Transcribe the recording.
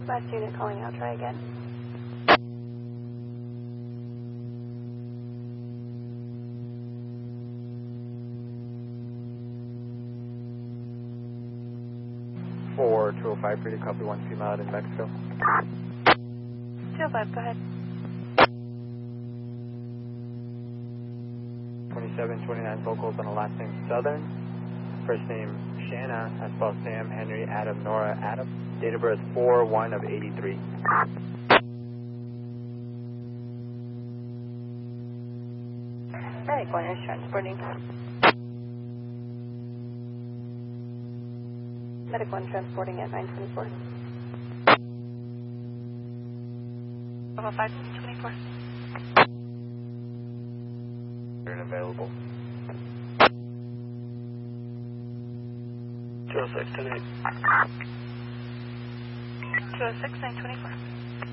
Last unit calling out, try again. For 205, free to copy 1 female out in Mexico. 205, go ahead. 2729 vocals on the last name Southern. First name Shanna, as spelled Sam, Henry, Adam, Nora, Adam. Date of birth 4/1 of 83. Medic 1 is transporting. Medic 1 transporting at 924. 524. Available. 206, 10-8. 206, 924.